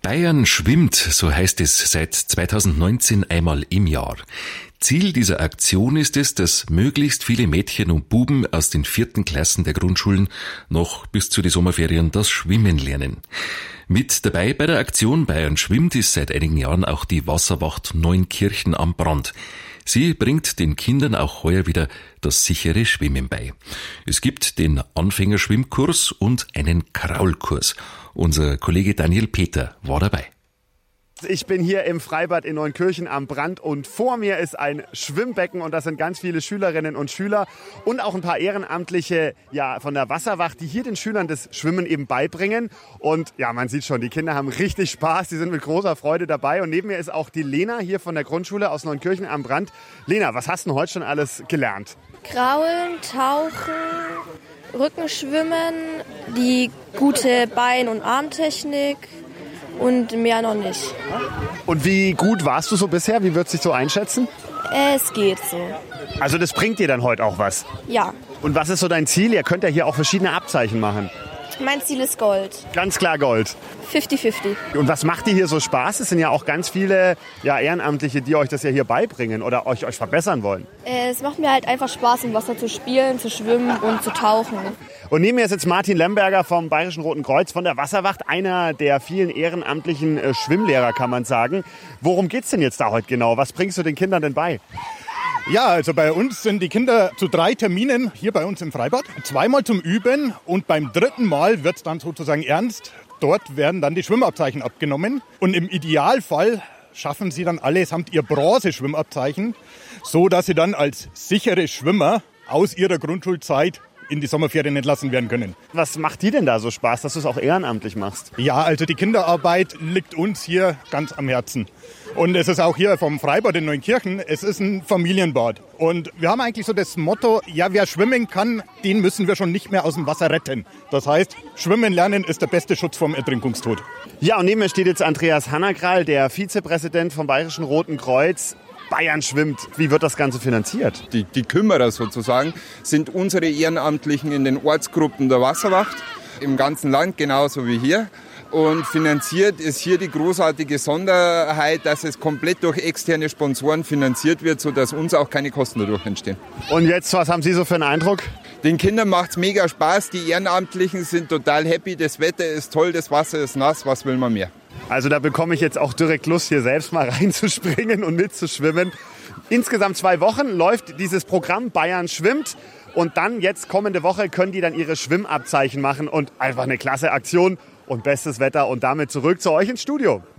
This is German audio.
Bayern schwimmt, so heißt es seit 2019 einmal im Jahr. Ziel dieser Aktion ist es, dass möglichst viele Mädchen und Buben aus den 4. Klassen der Grundschulen noch bis zu den Sommerferien das Schwimmen lernen. Mit dabei bei der Aktion Bayern schwimmt ist seit einigen Jahren auch die Wasserwacht Neunkirchen am Brand. Sie bringt den Kindern auch heuer wieder das sichere Schwimmen bei. Es gibt den Anfängerschwimmkurs und einen Kraulkurs. Unser Kollege Daniel Peter war dabei. Ich bin hier im Freibad in Neunkirchen am Brand und vor mir ist ein Schwimmbecken und das sind ganz viele Schülerinnen und Schüler und auch ein paar Ehrenamtliche von der Wasserwacht, die hier den Schülern das Schwimmen eben beibringen. Und ja, man sieht schon, die Kinder haben richtig Spaß, die sind mit großer Freude dabei. Und neben mir ist auch die Lena hier von der Grundschule aus Neunkirchen am Brand. Lena, was hast du heute schon alles gelernt? Kraulen, Tauchen, Rückenschwimmen, die gute Bein- und Armtechnik. Und mehr noch nicht. Und wie gut warst du so bisher? Wie würdest du dich so einschätzen? Es geht so. Also das bringt dir dann heute auch was? Ja. Und was ist so dein Ziel? Ihr könnt ja hier auch verschiedene Abzeichen machen. Mein Ziel ist Gold. Ganz klar Gold. 50-50. Und was macht dir hier so Spaß? Es sind ja auch ganz viele Ehrenamtliche, die euch das ja hier beibringen oder euch verbessern wollen. Es macht mir halt einfach Spaß, im Wasser zu spielen, zu schwimmen und zu tauchen. Und neben mir ist jetzt Martin Lemberger vom Bayerischen Roten Kreuz von der Wasserwacht, einer der vielen ehrenamtlichen Schwimmlehrer, kann man sagen. Worum geht's denn jetzt da heute genau? Was bringst du den Kindern denn bei? Ja, also bei uns sind die Kinder zu 3 Terminen hier bei uns im Freibad. 2-mal zum Üben und beim 3. Mal wird es dann sozusagen ernst. Dort werden dann die Schwimmabzeichen abgenommen und im Idealfall schaffen sie dann allesamt ihr Bronze-Schwimmabzeichen, so dass sie dann als sichere Schwimmer aus ihrer Grundschulzeit in die Sommerferien entlassen werden können. Was macht dir denn da so Spaß, dass du es auch ehrenamtlich machst? Ja, also die Kinderarbeit liegt uns hier ganz am Herzen. Und es ist auch hier vom Freibad in Neunkirchen, es ist ein Familienbad. Und wir haben eigentlich so das Motto, ja, wer schwimmen kann, den müssen wir schon nicht mehr aus dem Wasser retten. Das heißt, schwimmen lernen ist der beste Schutz vom Ertrinkungstod. Ja, und neben mir steht jetzt Andreas Hannagral, der Vizepräsident vom Bayerischen Roten Kreuz. Bayern schwimmt. Wie wird das Ganze finanziert? Die Kümmerer sozusagen sind unsere Ehrenamtlichen in den Ortsgruppen der Wasserwacht im ganzen Land, genauso wie hier. Und finanziert ist hier die großartige Sonderheit, dass es komplett durch externe Sponsoren finanziert wird, sodass uns auch keine Kosten dadurch entstehen. Und jetzt, was haben Sie so für einen Eindruck? Den Kindern macht's mega Spaß, die Ehrenamtlichen sind total happy, das Wetter ist toll, das Wasser ist nass, was will man mehr? Also da bekomme ich jetzt auch direkt Lust, hier selbst mal reinzuspringen und mitzuschwimmen. Insgesamt 2 Wochen läuft dieses Programm Bayern schwimmt. Und dann jetzt kommende Woche können die dann ihre Schwimmabzeichen machen und einfach eine klasse Aktion und bestes Wetter. Und damit zurück zu euch ins Studio.